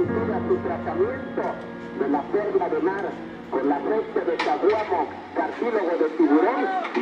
sometido a su tratamiento de la perla de mar con aceite de caguamo, cartílago de tiburón.